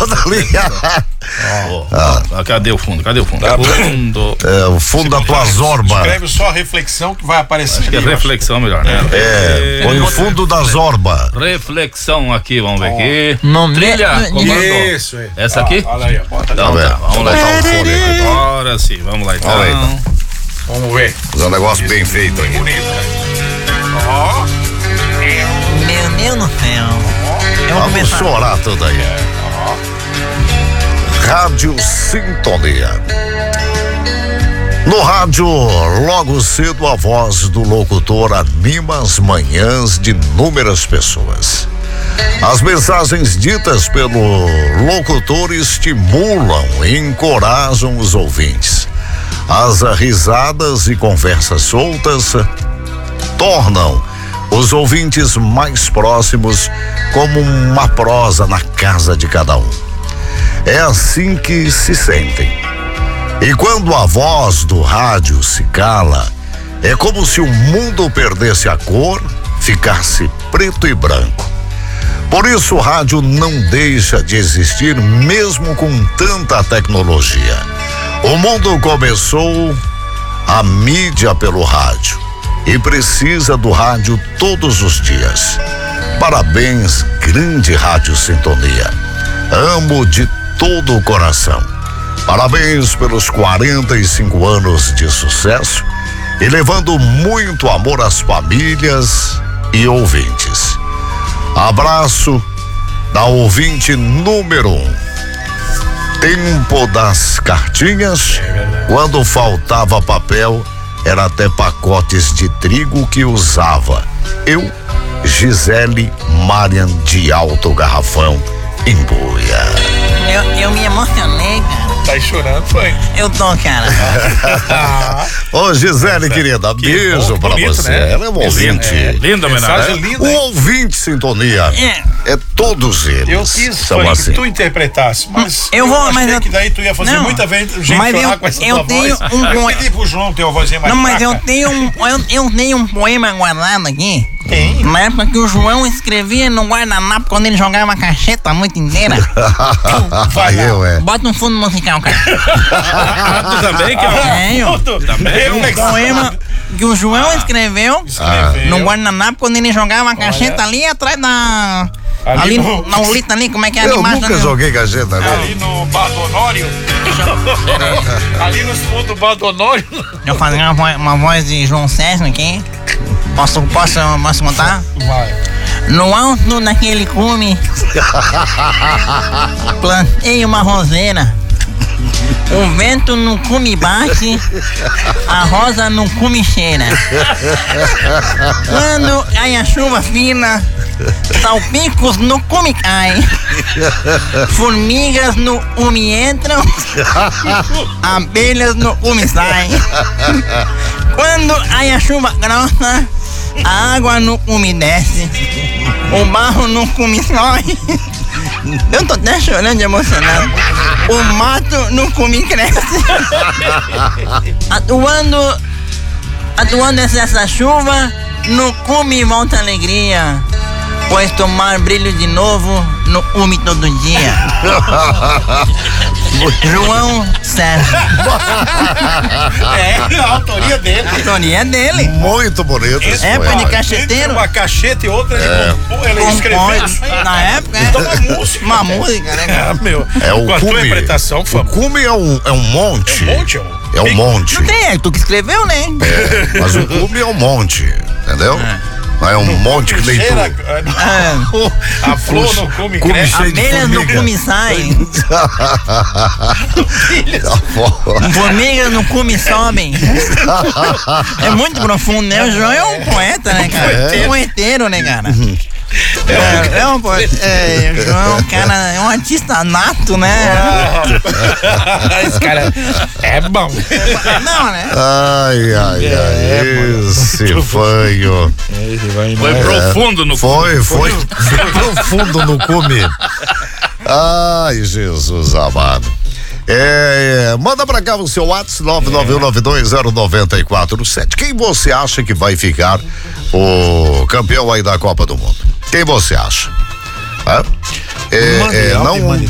Cadê o fundo? Fundo. O fundo da tua Zorba. Escreve só reflexão que vai aparecer. Acho que é reflexão melhor, né? Põe o fundo da Zorba. Reflexão aqui, vamos ver aqui. Trilha. Isso, é. Essa aqui? Olha aí, bota Então, ali. vamos lá. Agora sim, vamos lá então. Vamos ver. Fazer um negócio bem feito aqui. Bonito, ó. Meu Deus do céu. Eu vou Vamos começar. chorar tudo aí. Rádio Sintonia. No rádio, logo cedo, a voz do locutor anima as manhãs de inúmeras pessoas. As mensagens ditas pelo locutor estimulam e encorajam os ouvintes. As risadas e conversas soltas tornam os ouvintes mais próximos, como uma prosa na casa de cada um. É assim que se sentem. E quando a voz do rádio se cala, é como se o mundo perdesse a cor, ficasse preto e branco. Por isso o rádio não deixa de existir mesmo com tanta tecnologia. O mundo começou a mídia pelo rádio e precisa do rádio todos os dias. Parabéns, grande Rádio Sintonia. Amo de todo o coração. Parabéns pelos 45 anos de sucesso e levando muito amor às famílias e ouvintes. Abraço da ouvinte número 1. Tempo das cartinhas, quando faltava papel, era até pacotes de trigo que usava. Eu, Gisele Marian de Alto Garrafão, Embuia. Eu me emocionei, cara. Tá aí chorando, foi? Eu tô, cara. Ô, Gisele, querida, beijo pra bonito, você. né? Ela é um ouvinte. Linda Mensagem homenagem. linda. O ouvinte Sintonia é todos eles. Eu quis são foi, assim. que tu interpretasse, mas Eu vou, achei mas eu- que daí tu ia fazer Não, muita gente mas chorar eu- com essa eu tua tenho voz. um Eu poe- pedi pro João ter uma vozinha mais Não, mas eu fraca. tenho um poema guardado aqui. Tem? Na época que o João escrevia no guardanapo quando ele jogava a cacheta a noite inteira. Vai lá. Eu. Bota um fundo musical, cara. Tu também, que Tenho. Um poema que o João escreveu no guardanapo quando ele jogava a cacheta ali atrás da... Ali Ali no- na ulita ali, como é que é? Eu Ali embaixo, nunca né? joguei cacheta, né? Ali no Badonório. Ali nos fundos do Badonório. Eu fazer uma voz de João Sérgio aqui. Posso contar? Vai. No alto daquele cume, plantei uma roseira. O vento no cume bate, a rosa no cume cheira. Quando cai a chuva fina, salpicos no cume caem. Formigas no cume entram, abelhas no cume saem. Quando cai a chuva grossa, a água no cume desce, o barro no cume sobe. Eu tô até chorando de emocionado. O mato no cume cresce. Atuando essa chuva, no cume volta alegria, pois tomar brilho de novo no cume todo dia. João Sérgio. É, a autoria dele. A autoria é dele. Muito bonito esse É, poema. de cacheteiro. Uma cacheta e outra ele escreveu. Na época, Então uma música. uma música, né, cara? Meu, É o com a tua cume. interpretação, O famosa. cume é um monte. É um monte, ó. É um monte. Não tem, é tu que escreveu, né? É, mas o cume é um monte, entendeu? Não é um monte que nem tu. Cheira, a flor no cume Cume cresce. cheio de Abelhas no formiga. cume saem, formigas no cume sobem. É muito profundo, né? O João é um poeta, né, cara? É um poeteiro, né, cara? É um poeta. É, o João, cara, é um artista nato, né? Esse cara é bom. Não, né? Ai, esse fanho. Foi profundo no Foi profundo no cume. Ai, Jesus amado. Manda pra cá o seu WhatsApp 991920947. Quem você acha que vai ficar o campeão aí da Copa do Mundo? Quem você acha? Não